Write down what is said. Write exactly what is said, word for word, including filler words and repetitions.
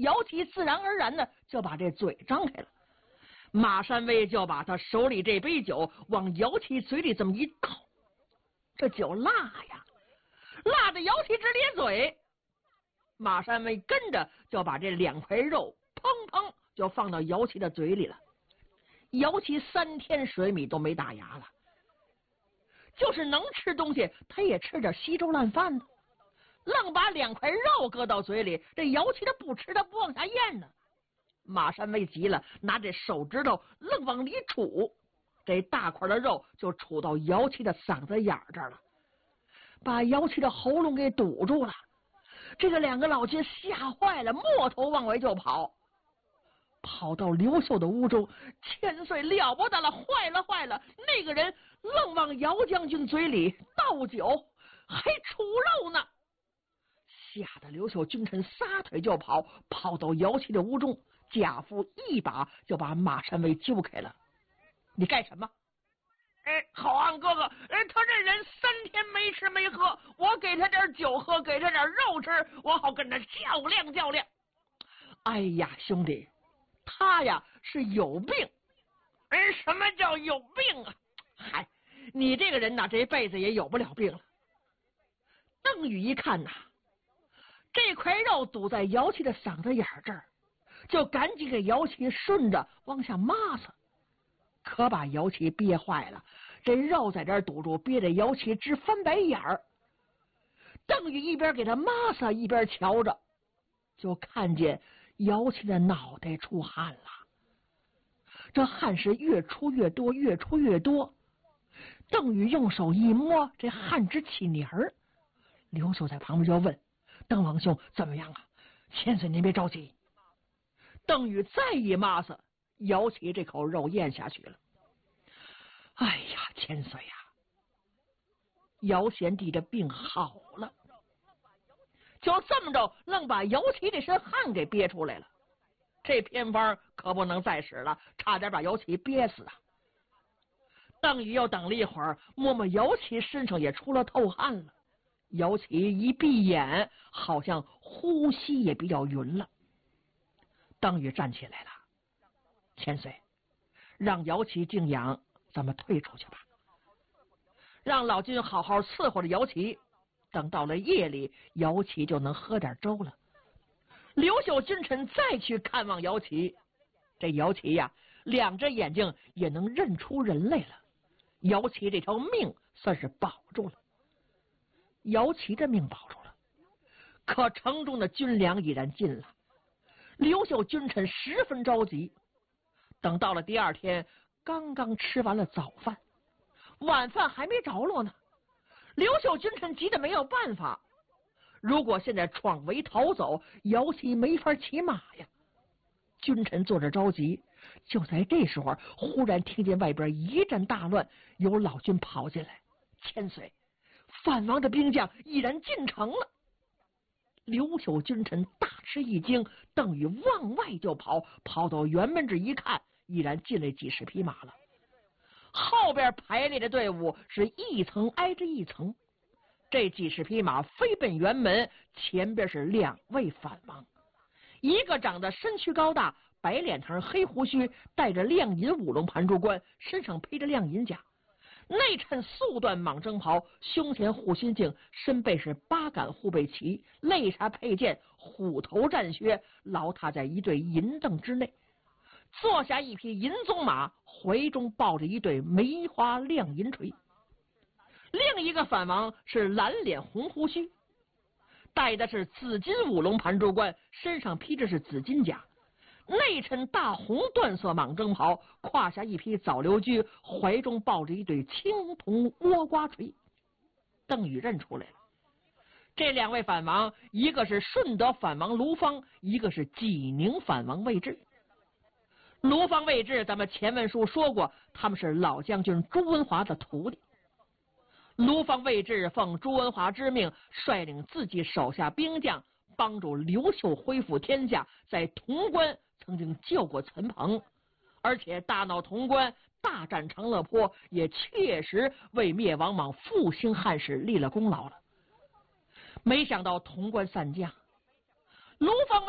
姚琦自然而然的就把这嘴张开了。马山威就把他手里这杯酒往姚琦嘴里这么一倒，这酒辣呀，辣的姚琦直咧嘴。马山威跟着就把这两块肉砰砰就放到姚琦的嘴里了。姚琦三天水米都没打牙了，就是能吃东西他也吃点稀粥烂饭呢，愣把两块肉搁到嘴里，这姚琦他不吃，他不往下咽呢。马山威急了，拿这手指头愣往里杵，这大块的肉就杵到姚琦的嗓子眼这儿了，把姚琦的喉咙给堵住了。这个两个老军吓坏了，摸头往外就跑，跑到刘秀的屋中。千岁了不得了，坏了坏了，那个人愣往姚将军嘴里倒酒，还杵肉呢。吓得刘秀君臣撒腿就跑，跑到姚琦的屋中，贾父一把就把马山威揪开了。你干什么？哎，好汉哥哥，哎，他这人三天没吃没喝，我给他点酒喝，给他点肉吃，我好跟他较量较量。哎呀，兄弟，他呀是有病。哎，什么叫有病啊？嗨，你这个人呐，这辈子也有不了病了。邓禹一看呐，这块肉堵在姚琦的嗓子眼这儿，就赶紧给姚琦顺着往下抹撒，可把姚琦憋坏了。这肉在这儿堵住，憋得姚琦直翻白眼儿。邓禹一边给他抹撒，一边瞧着，就看见姚琦的脑袋出汗了。这汗是越出越多，越出越多。邓禹用手一摸，这汗直起泥儿。刘秀在旁边就问：邓王兄怎么样啊？千岁您别着急。邓禹再一抹撒，姚琦这口肉咽下去了。哎呀，千岁呀，姚贤弟的病好了。就这么着，愣把姚琦这身汗给憋出来了。这偏方可不能再使了，差点把姚琦憋死啊。邓禹又等了一会儿，摸摸姚琦身上也出了透汗了。姚琦一闭眼，好像呼吸也比较匀了。邓禹站起来了：千岁，让姚琦静养，咱们退出去吧，让老君好好伺候着姚琦，等到了夜里，姚琦就能喝点粥了。刘秀君臣再去看望姚琦，这姚琦呀，两只眼睛也能认出人来了。姚琦这条命算是保住了。姚琦的命保住了，可城中的军粮已然尽了。刘秀君臣十分着急。等到了第二天，刚刚吃完了早饭，晚饭还没着落呢。刘秀君臣急得没有办法，如果现在闯围逃走，姚琦没法骑马呀。君臣坐着着急，就在这时候，忽然听见外边一阵大乱，有老军跑进来：千岁，范王的兵将已然进城了。刘秀君臣大吃一惊，邓禹往外就跑，跑到辕门这一看，已然进来几十匹马了。后边排列的队伍是一层挨着一层，这几十匹马飞奔辕门，前边是两位反王，一个长得身躯高大，白脸膛黑胡须，戴着亮银五龙盘珠冠，身上披着亮银甲，内衬素缎蟒征袍，胸前护心镜，身背是八杆护背旗，肋插佩剑，虎头战靴，牢踏在一对银镫之内。坐下一匹银鬃马，怀中抱着一对梅花亮银锤。另一个反王是蓝脸红胡须，戴的是紫金五龙盘珠冠，身上披着是紫金甲，内衬大红缎色蟒征袍，胯下一匹枣溜驹，怀中抱着一对青铜倭瓜锤。邓禹认出来了，这两位反王，一个是顺德反王卢方，一个是济宁反王魏志。卢方、魏志，咱们前文书说过，他们是老将军朱文华的徒弟。卢方、魏志奉朱文华之命，率领自己手下兵将，帮助刘秀恢复天下，在潼关曾经救过陈鹏，而且大闹潼关，大战长乐坡，也确实为灭王莽、复兴汉室立了功劳了。没想到潼关散将，卢方